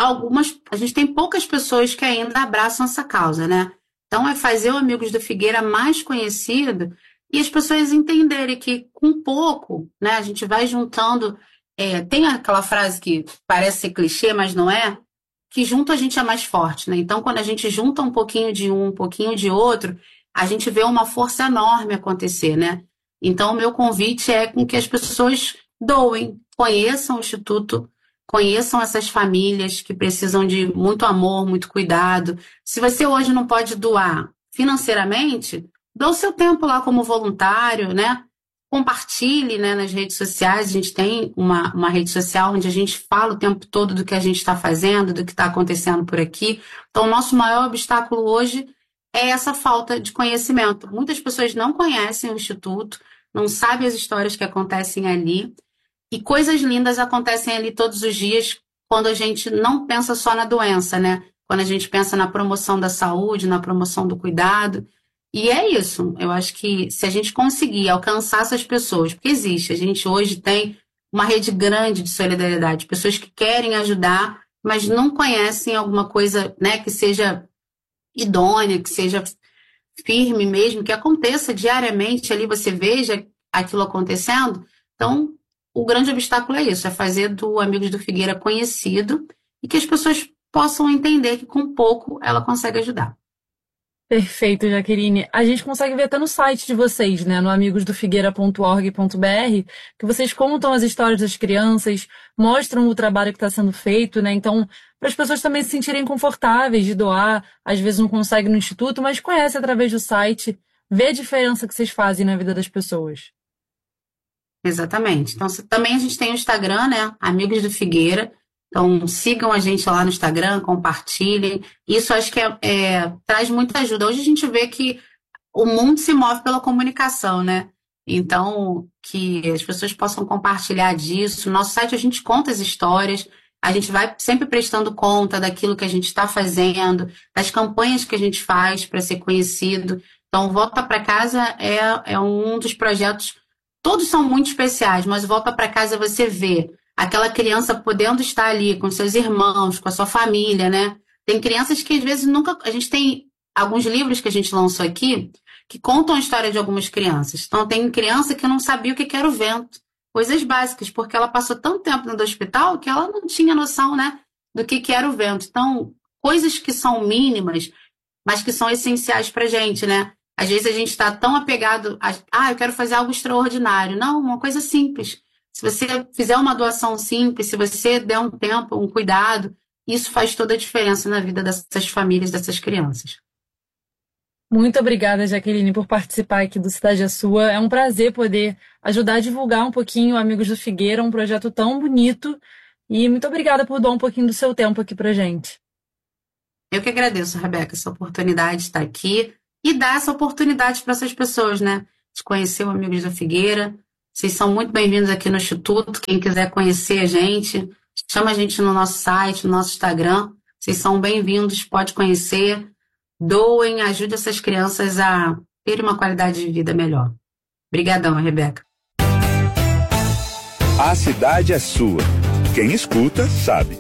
a gente tem poucas pessoas que ainda abraçam essa causa, né? Então é fazer o Amigos do Figueira mais conhecido e as pessoas entenderem que com pouco, né, a gente vai juntando, tem aquela frase que parece ser clichê, mas não é, que junto a gente é mais forte, né? Então quando a gente junta um pouquinho de um pouquinho de outro, a gente vê uma força enorme acontecer, né? Então o meu convite é com que as pessoas doem, conheçam o Instituto, conheçam essas famílias que precisam de muito amor, muito cuidado. Se você hoje não pode doar financeiramente, dê o seu tempo lá como voluntário, né? Compartilhe, né, nas redes sociais. A gente tem uma rede social onde a gente fala o tempo todo do que a gente está fazendo, do que está acontecendo por aqui. Então, o nosso maior obstáculo hoje é essa falta de conhecimento. Muitas pessoas não conhecem o Instituto, não sabem as histórias que acontecem ali. E coisas lindas acontecem ali todos os dias quando a gente não pensa só na doença, né? Quando a gente pensa na promoção da saúde, na promoção do cuidado. E é isso. Eu acho que se a gente conseguir alcançar essas pessoas, porque existe, a gente hoje tem uma rede grande de solidariedade, pessoas que querem ajudar, mas não conhecem alguma coisa, né, que seja idônea, que seja firme mesmo, que aconteça diariamente ali, você veja aquilo acontecendo. Então, o grande obstáculo é isso, é fazer do Amigos do Figueira conhecido e que as pessoas possam entender que com pouco ela consegue ajudar. Perfeito, Jaqueline. A gente consegue ver até no site de vocês, né, no amigosdofigueira.org.br, que vocês contam as histórias das crianças, mostram o trabalho que está sendo feito, né? Então, para as pessoas também se sentirem confortáveis de doar, às vezes não conseguem no instituto, mas conhece através do site, vê a diferença que vocês fazem na vida das pessoas. Exatamente. Então, também a gente tem o Instagram, né, Amigos do Figueira. Então, sigam a gente lá no Instagram, compartilhem. Isso acho que traz muita ajuda. Hoje a gente vê que o mundo se move pela comunicação, né? Então, que as pessoas possam compartilhar disso. No nosso site a gente conta as histórias, a gente vai sempre prestando conta daquilo que a gente está fazendo, das campanhas que a gente faz para ser conhecido. Então, Volta para Casa é um dos projetos, todos são muito especiais, mas Volta para Casa você vê aquela criança podendo estar ali com seus irmãos, com a sua família, né? Tem crianças que às vezes nunca... A gente tem alguns livros que a gente lançou aqui que contam a história de algumas crianças. Então tem criança que não sabia o que era o vento. Coisas básicas, porque ela passou tanto tempo dentro do hospital que ela não tinha noção, né, do que era o vento. Então, coisas que são mínimas, mas que são essenciais pra gente, né? Às vezes a gente está tão apegado a... eu quero fazer algo extraordinário. Não, uma coisa simples. Se você fizer uma doação simples, se você der um tempo, um cuidado, isso faz toda a diferença na vida dessas famílias, dessas crianças. Muito obrigada, Jaqueline, por participar aqui do Cidade é Sua. É um prazer poder ajudar a divulgar um pouquinho o Amigos do Figueira, um projeto tão bonito E muito obrigada por dar um pouquinho do seu tempo aqui pra gente. Eu que agradeço, Rebeca, essa oportunidade de estar aqui e dar essa oportunidade para essas pessoas, né? De conhecer o Amigos da Figueira. Vocês são muito bem-vindos aqui no Instituto. Quem quiser conhecer a gente, chama a gente no nosso site, no nosso Instagram. Vocês são bem-vindos, pode conhecer. Doem, ajude essas crianças a terem uma qualidade de vida melhor. Obrigadão, Rebeca. A cidade é sua. Quem escuta, sabe.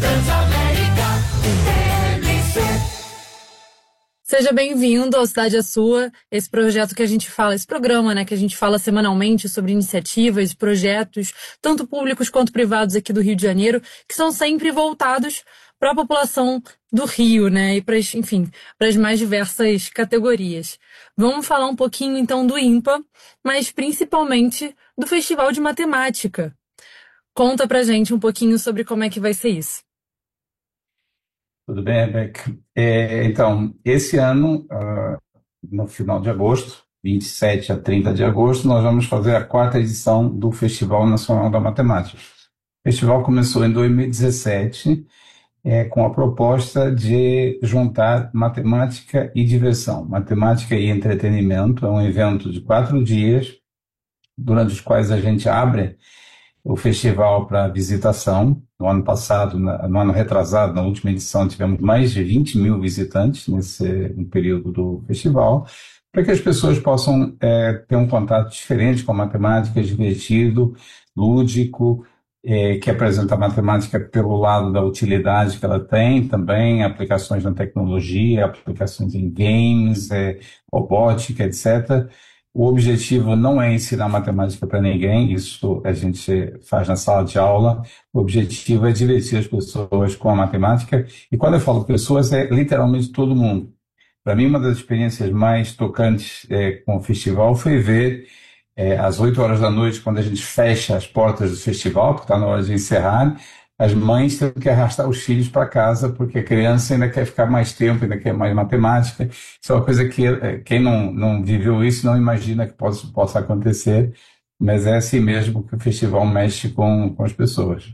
Seja bem-vindo ao Cidade é Sua, esse projeto que a gente fala, esse programa, né, que a gente fala semanalmente sobre iniciativas, projetos, tanto públicos quanto privados aqui do Rio de Janeiro, que são sempre voltados para a população do Rio, né, e para as mais diversas categorias. Vamos falar um pouquinho, então, do IMPA, mas principalmente do Festival de Matemática. Conta pra gente um pouquinho sobre como é que vai ser isso. Tudo bem, Rebeca? Então, esse ano, no final de agosto, 27 a 30 de agosto, nós vamos fazer a 4ª edição do Festival Nacional da Matemática. O festival começou em 2017, com a proposta de juntar matemática e diversão, matemática e entretenimento. É um evento de 4 dias, durante os quais a gente abre o festival para visitação. No ano passado, no ano retrasado, na última edição, tivemos mais de 20 mil visitantes nesse período do festival, para que as pessoas possam ter um contato diferente com a matemática, divertido, lúdico, que apresenta a matemática pelo lado da utilidade que ela tem, também aplicações na tecnologia, aplicações em games, robótica, etc. O objetivo não é ensinar matemática para ninguém, isso a gente faz na sala de aula. O objetivo é divertir as pessoas com a matemática. E quando eu falo pessoas, é literalmente todo mundo. Para mim, uma das experiências mais tocantes com o festival foi ver, às 8 horas da noite, quando a gente fecha as portas do festival, porque está na hora de encerrar, as mães têm que arrastar os filhos para casa, porque a criança ainda quer ficar mais tempo, ainda quer mais matemática. Isso é uma coisa que quem não viveu isso não imagina que possa acontecer, mas é assim mesmo que o festival mexe com as pessoas.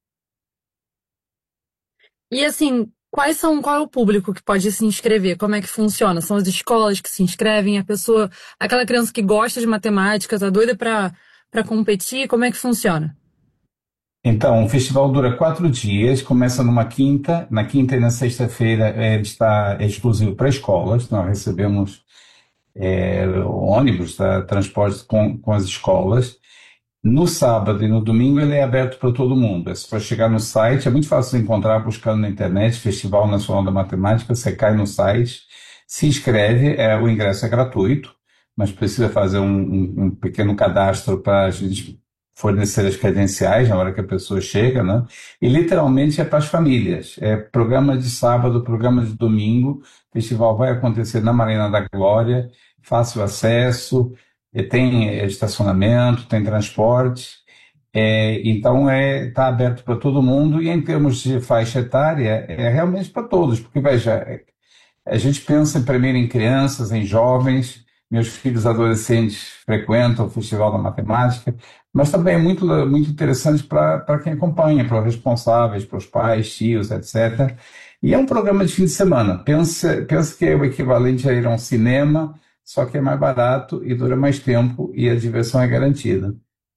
E assim, qual é o público que pode se inscrever? Como é que funciona? São as escolas que se inscrevem, aquela criança que gosta de matemática, tá doida para competir, como é que funciona? Então, o festival dura 4 dias, começa numa quinta, na quinta e na sexta-feira é exclusivo para escolas. Nós recebemos ônibus, transporte com as escolas. No sábado e no domingo ele é aberto para todo mundo. É só chegar no site, é muito fácil de encontrar buscando na internet, Festival Nacional da Matemática, você cai no site, se inscreve, o ingresso é gratuito, mas precisa fazer um pequeno cadastro para a gente fornecer as credenciais na hora que a pessoa chega, né? E literalmente é para as famílias. É programa de sábado, programa de domingo. O festival vai acontecer na Marina da Glória, fácil acesso, tem estacionamento, tem transporte. Então está aberto para todo mundo, e em termos de faixa etária, é realmente para todos, porque veja, a gente pensa primeiro em crianças, em jovens. Meus filhos adolescentes frequentam o Festival da Matemática, mas também é muito, muito interessante para quem acompanha, para os responsáveis, para os pais, tios, etc. E é um programa de fim de semana. Pensa que é o equivalente a ir a um cinema, só que é mais barato e dura mais tempo, e a diversão é garantida.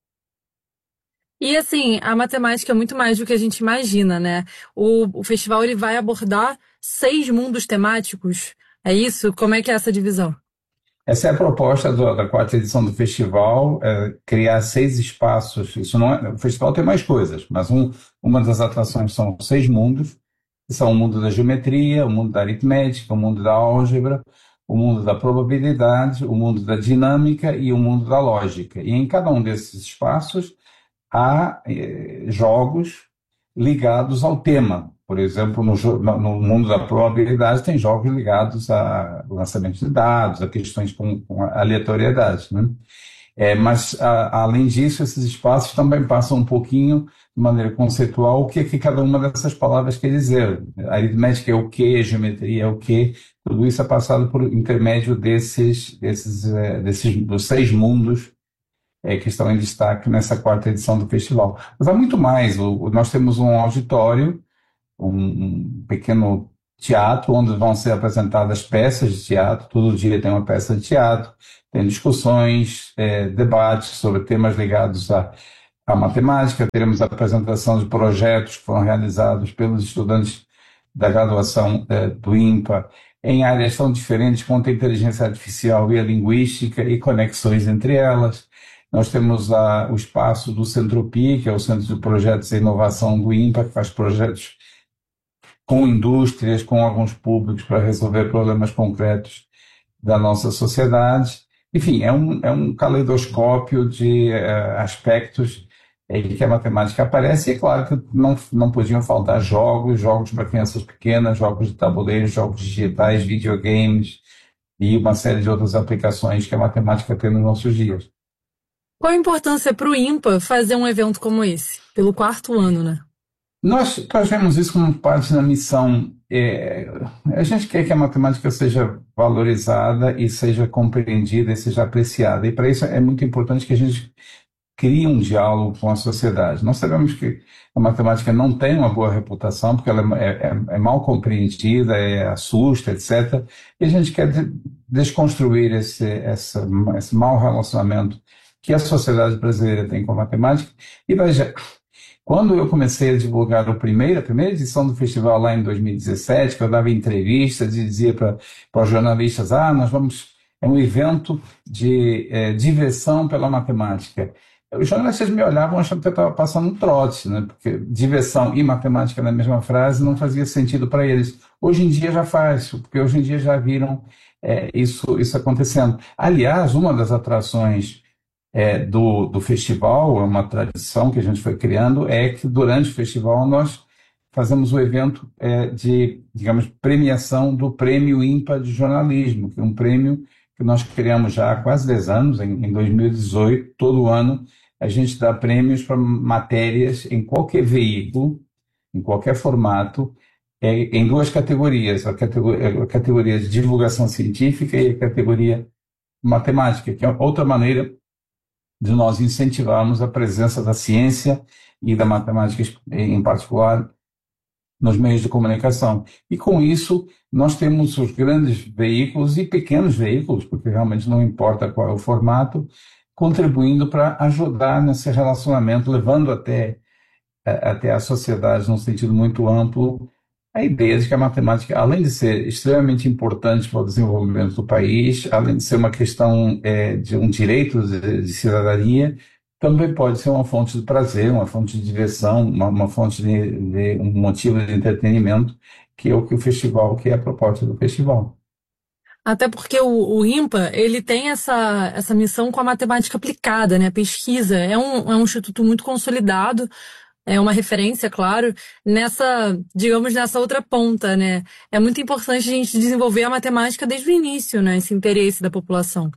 E assim, a matemática é muito mais do que a gente imagina, né? O festival ele vai abordar 6 mundos temáticos. É isso? Como é que é essa divisão? Essa é a proposta da 4ª edição do festival, criar 6 espaços. Isso não o festival tem mais coisas, mas uma das atrações são 6 mundos, que são o mundo da geometria, o mundo da aritmética, o mundo da álgebra, o mundo da probabilidade, o mundo da dinâmica e o mundo da lógica. E em cada um desses espaços há jogos ligados ao tema. Por exemplo, no mundo da probabilidade tem jogos ligados a lançamento de dados, a questões com aleatoriedade, né? Mas, além disso, esses espaços também passam um pouquinho, de maneira conceitual, o que cada uma dessas palavras quer dizer. A aritmética é o quê, a geometria é o quê, tudo isso é passado por intermédio dos 6 mundos que estão em destaque nessa quarta edição do festival. Mas há muito mais. Nós temos um auditório, um pequeno teatro, onde vão ser apresentadas peças de teatro. Todo dia tem uma peça de teatro, tem discussões, debates sobre temas ligados à matemática. Teremos a apresentação de projetos que foram realizados pelos estudantes da graduação do INPA em áreas tão diferentes quanto a inteligência artificial e a linguística e conexões entre elas. Nós temos o espaço do Centropi, que é o Centro de Projetos e Inovação do INPA, que faz projetos com indústrias, com alguns públicos para resolver problemas concretos da nossa sociedade. Enfim, é um caleidoscópio de aspectos em que a matemática aparece. E é claro que não podiam faltar jogos para crianças pequenas, jogos de tabuleiro, jogos digitais, videogames e uma série de outras aplicações que a matemática tem nos nossos dias. Qual a importância para o INPA fazer um evento como esse, pelo quarto ano, né? Nós vemos isso como parte da missão. A gente quer que a matemática seja valorizada e seja compreendida e seja apreciada. E para isso é muito importante que a gente crie um diálogo com a sociedade. Nós sabemos que a matemática não tem uma boa reputação, porque ela é mal compreendida, assusta, etc. E a gente quer desconstruir esse mau relacionamento que a sociedade brasileira tem com a matemática. E veja, quando eu comecei a divulgar a primeira edição do festival lá em 2017, que eu dava entrevistas e dizia para os jornalistas, é um evento de diversão pela matemática. Os jornalistas me olhavam achando que eu estava passando um trote, né? Porque diversão e matemática na mesma frase não fazia sentido para eles. Hoje em dia já faz, porque hoje em dia já viram isso acontecendo. Aliás, uma das atrações do festival, é uma tradição que a gente foi criando, é que durante o festival nós fazemos o evento de, digamos, premiação do Prêmio INPA de Jornalismo, que é um prêmio que nós criamos já há quase 10 anos, em 2018, todo ano a gente dá prêmios para matérias em qualquer veículo, em qualquer formato, em duas categorias, a categoria de divulgação científica e a categoria matemática, que é outra maneira de nós incentivarmos a presença da ciência e da matemática em particular nos meios de comunicação. E com isso, nós temos os grandes veículos e pequenos veículos, porque realmente não importa qual é o formato, contribuindo para ajudar nesse relacionamento, levando até a sociedade, num sentido muito amplo, a ideia de que a matemática, além de ser extremamente importante para o desenvolvimento do país, além de ser uma questão de um direito de cidadania, também pode ser uma fonte de prazer, uma fonte de diversão, uma fonte de um motivo de entretenimento, que é o que o festival, que é a proposta do festival. Até porque o INPA, ele tem essa missão com a matemática aplicada, né? A pesquisa. É um instituto muito consolidado, é uma referência, claro, nessa outra ponta, né? É muito importante a gente desenvolver a matemática desde o início, né? Esse interesse da população.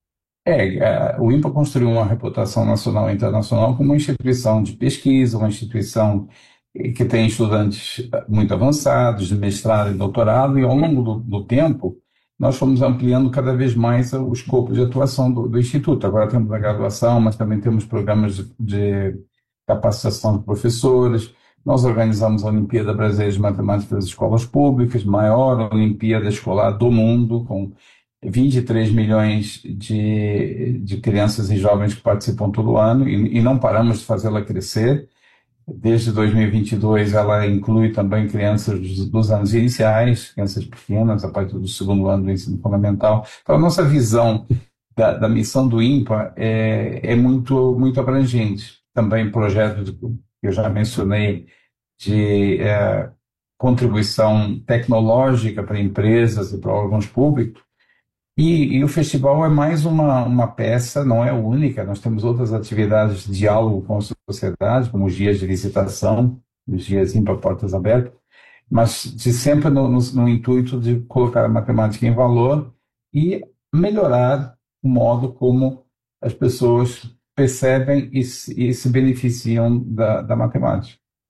O INPA construiu uma reputação nacional e internacional como uma instituição de pesquisa, uma instituição que tem estudantes muito avançados, de mestrado e doutorado, e ao longo do tempo, nós fomos ampliando cada vez mais o escopo de atuação do Instituto. Agora temos a graduação, mas também temos programas de capacitação de professores. Nós organizamos a Olimpíada Brasileira de Matemática das Escolas Públicas, maior Olimpíada Escolar do mundo, com 23 milhões de crianças e jovens que participam todo ano, e não paramos de fazê-la crescer. Desde 2022, ela inclui também crianças dos anos iniciais, crianças pequenas, a partir do segundo ano do ensino fundamental. Então, a nossa visão da missão do INPA é muito, muito abrangente. Também projetos que eu já mencionei de contribuição tecnológica para empresas e para órgãos públicos. E o festival é mais uma peça, não é a única. Nós temos outras atividades de diálogo com a sociedade, como os dias de licitação, os dias INPA Portas Abertas, mas sempre no intuito de colocar a matemática em valor e melhorar o modo como as pessoas percebem e se beneficiam da matemática.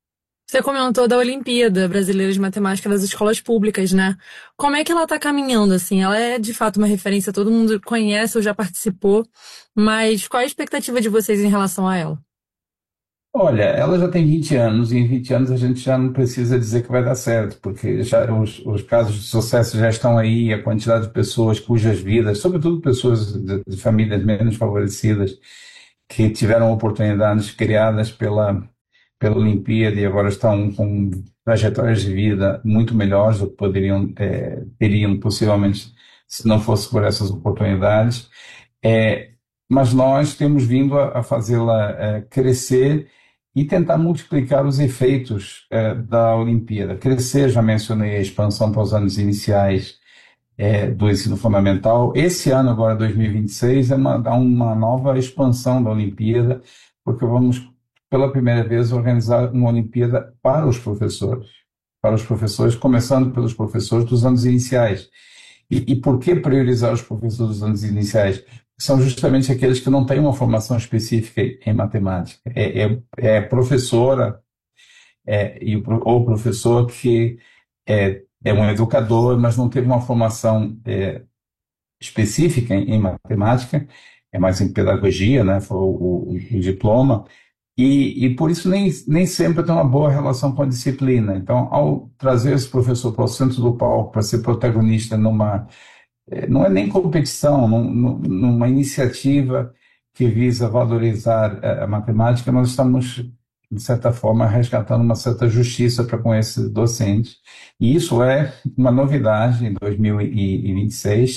Você comentou da Olimpíada Brasileira de Matemática das escolas públicas, né? Como é que ela está caminhando, assim? Ela é, de fato, uma referência, todo mundo conhece ou já participou, mas qual é a expectativa de vocês em relação a ela? Olha, ela já tem 20 anos e em 20 anos a gente já não precisa dizer que vai dar certo, porque já os casos de sucesso já estão aí, a quantidade de pessoas cujas vidas, sobretudo pessoas de famílias menos favorecidas, que tiveram oportunidades criadas pela Olimpíada e agora estão com trajetórias de vida muito melhores do que teriam possivelmente se não fosse por essas oportunidades. É, mas nós temos vindo a fazê-la crescer e tentar multiplicar os efeitos da Olimpíada. Crescer, já mencionei a expansão para os anos iniciais do ensino fundamental. Esse ano, agora 2026, dá uma nova expansão da Olimpíada, porque vamos, pela primeira vez, organizar uma Olimpíada para os professores, começando pelos professores dos anos iniciais. E por que priorizar os professores dos anos iniciais? São justamente aqueles que não têm uma formação específica em matemática. Professora ou professor que é um educador, mas não teve uma formação específica em matemática, é mais em pedagogia, né, foi o diploma, e por isso nem sempre tem uma boa relação com a disciplina. Então, ao trazer esse professor para o centro do palco, para ser protagonista não é nem competição, numa iniciativa que visa valorizar a matemática, nós estamos, de certa forma, resgatando uma certa justiça para com esse docente. E isso é uma novidade. Em 2026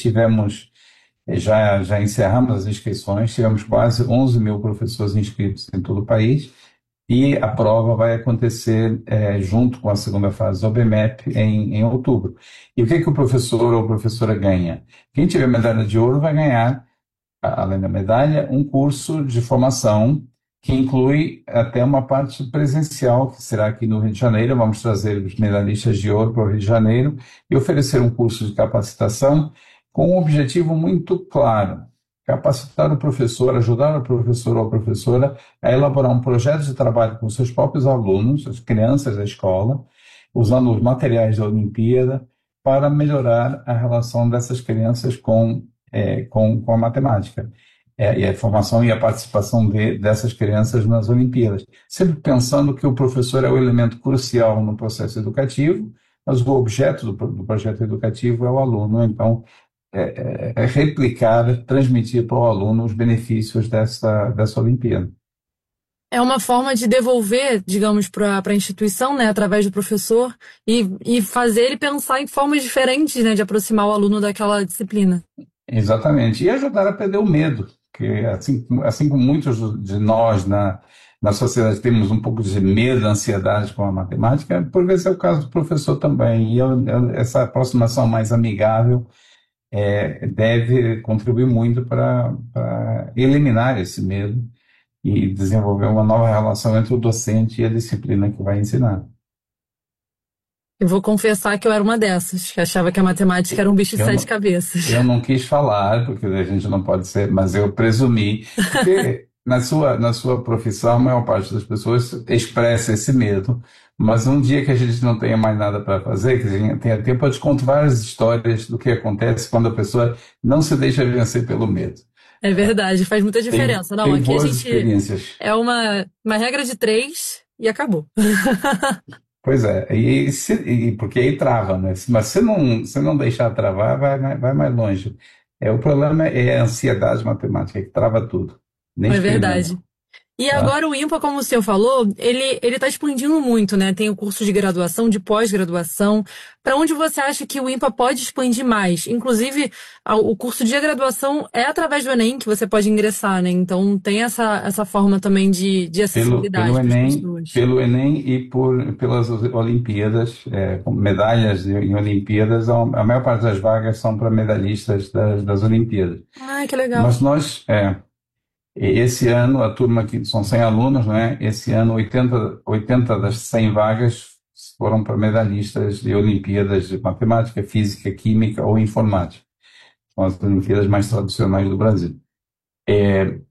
já encerramos as inscrições, tivemos quase 11 mil professores inscritos em todo o país, e a prova vai acontecer junto com a segunda fase do OBMEP em outubro. E o que o professor ou a professora ganha? Quem tiver medalha de ouro vai ganhar, além da medalha, um curso de formação que inclui até uma parte presencial, que será aqui no Rio de Janeiro. Vamos trazer os medalhistas de ouro para o Rio de Janeiro e oferecer um curso de capacitação com um objetivo muito claro: capacitar o professor, ajudar o professor ou a professora a elaborar um projeto de trabalho com seus próprios alunos, as crianças da escola, usando os materiais da Olimpíada, para melhorar a relação dessas crianças com a matemática. E a formação e a participação dessas crianças nas Olimpíadas. Sempre pensando que o professor é o elemento crucial no processo educativo, mas o objeto do projeto educativo é o aluno. Então, replicar, transmitir para o aluno os benefícios dessa Olimpíada. É uma forma de devolver, digamos, para a instituição, né, através do professor, e fazer ele pensar em formas diferentes, né, de aproximar o aluno daquela disciplina. Exatamente. E ajudar a perder o medo, que assim como muitos de nós na sociedade temos um pouco de medo, ansiedade com a matemática, por vezes é o caso do professor também. E essa aproximação mais amigável deve contribuir muito para eliminar esse medo e desenvolver uma nova relação entre o docente e a disciplina que vai ensinar. Eu vou confessar que eu era uma dessas, que achava que a matemática era um bicho de sete cabeças. Eu não quis falar, porque a gente não pode ser, mas eu presumi, porque na sua profissão a maior parte das pessoas expressa esse medo, mas um dia que a gente não tenha mais nada para fazer, que a gente tenha tempo, eu te conto várias histórias do que acontece quando a pessoa não se deixa vencer pelo medo. É verdade, faz muita diferença. Tem Aqui boas a gente experiências. é uma regra de 3 e acabou. Pois é, porque aí trava, né? Mas se não deixar travar, vai mais longe. O problema é a ansiedade matemática, que trava tudo. Nem É experimenta. verdade. E agora o IMPA, como o senhor falou, ele está expandindo muito, né? Tem o curso de graduação, de pós-graduação. Para onde você acha que o IMPA pode expandir mais? Inclusive, o curso de graduação é através do Enem que você pode ingressar, né? Então tem essa forma também de acessibilidade para as pessoas. Pelo Enem e pelas Olimpíadas, com medalhas em Olimpíadas, a maior parte das vagas são para medalhistas das Olimpíadas. Ah, que legal. Mas nós... Esse ano, a turma que são 100 alunos, né? Esse ano, 80 das 100 vagas foram para medalhistas de Olimpíadas de Matemática, Física, Química ou Informática. São as Olimpíadas mais tradicionais do Brasil.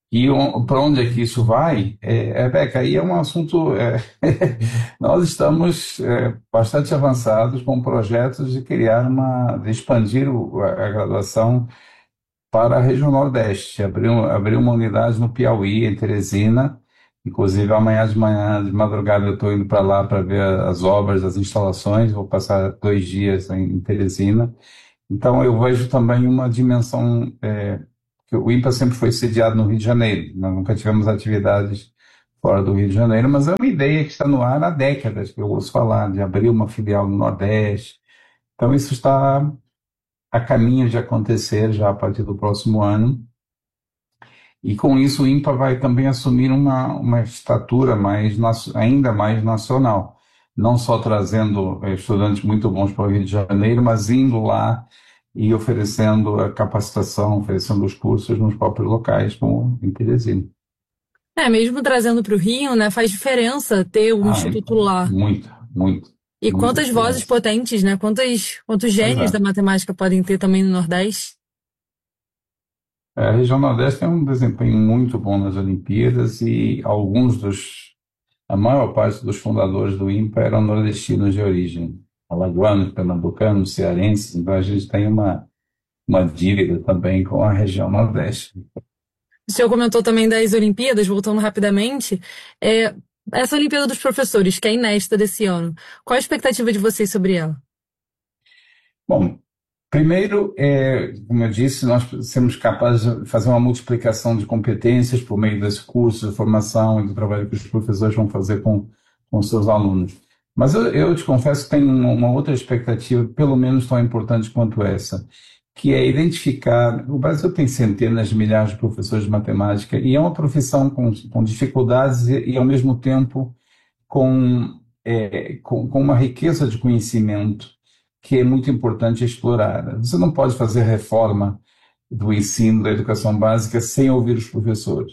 E para onde é que isso vai? Beca, aí é um assunto. Nós estamos bastante avançados com projetos de de expandir a graduação para a região Nordeste. Abrir uma unidade no Piauí, em Teresina. Inclusive, amanhã de manhã, de madrugada, eu estou indo para lá para ver as obras, as instalações. Vou passar 2 dias em Teresina. Então, eu vejo também uma dimensão. Que o INPA sempre foi sediado no Rio de Janeiro. Nós nunca tivemos atividades fora do Rio de Janeiro, mas é uma ideia que está no ar há décadas, que eu ouço falar, de abrir uma filial no Nordeste. Então, isso está a caminho de acontecer já a partir do próximo ano. E com isso o INPA vai também assumir uma estatura ainda mais nacional, não só trazendo estudantes muito bons para o Rio de Janeiro, mas indo lá e oferecendo a capacitação, oferecendo os cursos nos próprios locais, como em Teresina. Mesmo trazendo para o Rio, né, faz diferença ter um instituto lá. Muito. E quantas vozes potentes, né? Quantos gênios da matemática podem ter também no Nordeste? A região Nordeste tem um desempenho muito bom nas Olimpíadas e a maior parte dos fundadores do INPA eram nordestinos de origem, alagoanos, pernambucanos, cearenses, então a gente tem uma dívida também com a região Nordeste. O senhor comentou também das Olimpíadas, voltando rapidamente, essa Olimpíada dos Professores, que é inédita desse ano, qual a expectativa de vocês sobre ela? Bom, primeiro, como eu disse, nós sermos capazes de fazer uma multiplicação de competências por meio desse curso de formação e do trabalho que os professores vão fazer com seus alunos. Mas eu te confesso que tenho uma outra expectativa, pelo menos tão importante quanto essa, que é identificar. O Brasil tem centenas de milhares de professores de matemática e é uma profissão com dificuldades e ao mesmo tempo, com uma riqueza de conhecimento que é muito importante explorar. Você não pode fazer reforma do ensino, da educação básica, sem ouvir os professores.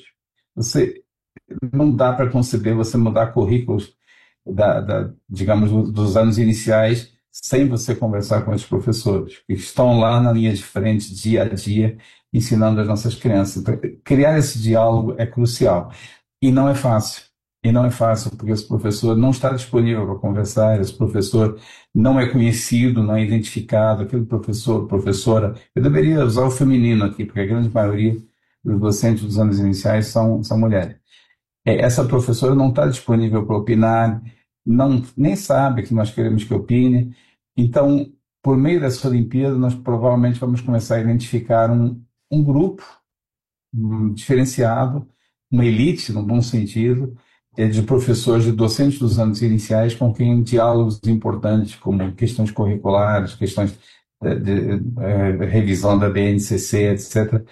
Não dá para conceber você mudar currículos, digamos, dos anos iniciais, sem você conversar com os professores, que estão lá na linha de frente, dia a dia, ensinando as nossas crianças. Então, criar esse diálogo é crucial. E não é fácil. Porque esse professor não está disponível para conversar, esse professor não é conhecido, não é identificado, aquele professor, professora. Eu deveria usar o feminino aqui, porque a grande maioria dos docentes dos anos iniciais são mulheres. Essa professora não está disponível para opinar, nem sabe que nós queremos que opine. Então, por meio dessa Olimpíada, nós provavelmente vamos começar a identificar um grupo diferenciado, uma elite, no bom sentido, de professores, de docentes dos anos iniciais, com quem diálogos importantes, como questões curriculares, questões de revisão da BNCC, etc.,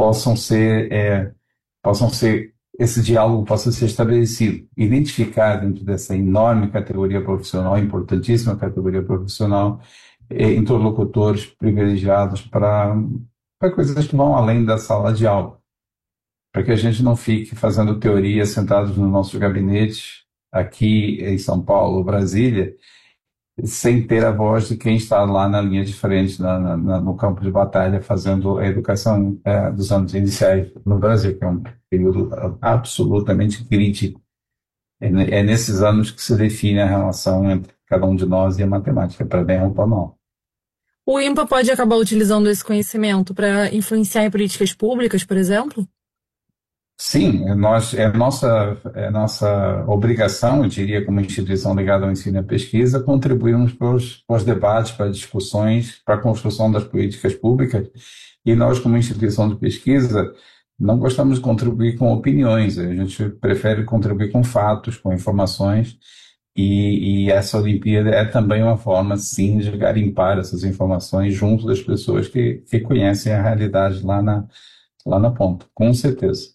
esse diálogo possa ser estabelecido, identificar dentro dessa enorme categoria profissional, importantíssima categoria profissional, interlocutores privilegiados para coisas que vão além da sala de aula, para que a gente não fique fazendo teoria sentados nos nossos gabinetes aqui em São Paulo, Brasília, sem ter a voz de quem está lá na linha de frente, no campo de batalha, fazendo a educação dos anos iniciais no Brasil, que é um período absolutamente crítico. É nesses anos que se define a relação entre cada um de nós e a matemática, para bem ou para mal. O INPA pode acabar utilizando esse conhecimento para influenciar em políticas públicas, por exemplo? Sim, é nossa obrigação, eu diria, como instituição ligada ao ensino e à pesquisa, contribuirmos para os debates, para as discussões, para a construção das políticas públicas. E nós, como instituição de pesquisa, não gostamos de contribuir com opiniões, a gente prefere contribuir com fatos, com informações, e essa Olimpíada é também uma forma, sim, de garimpar essas informações junto das pessoas que conhecem a realidade lá na ponta, com certeza.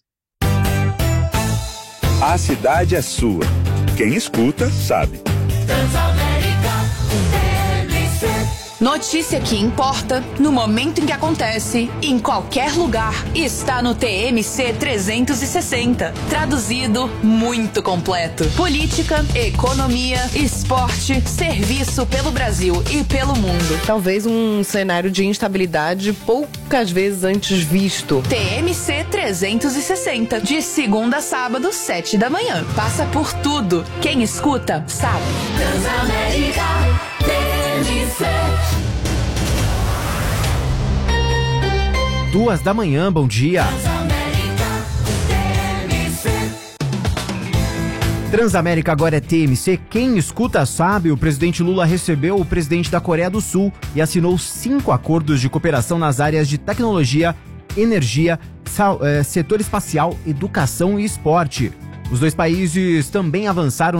A cidade é sua. Quem escuta, sabe. Transamérica, TLC. Notícia que importa, no momento em que acontece, em qualquer lugar, está no TMC 360. Traduzido, muito completo. Política, economia, esporte, serviço pelo Brasil e pelo mundo. Talvez um cenário de instabilidade poucas vezes antes visto. TMC 360, de segunda a sábado, 7 da manhã. Passa por tudo. Quem escuta, sabe. Transamérica, TMC. 2 da manhã, bom dia. Transamérica agora é TMC. Quem escuta sabe, o presidente Lula recebeu o presidente da Coreia do Sul e assinou 5 acordos de cooperação nas áreas de tecnologia, energia, setor espacial, educação e esporte. Os dois países também avançaram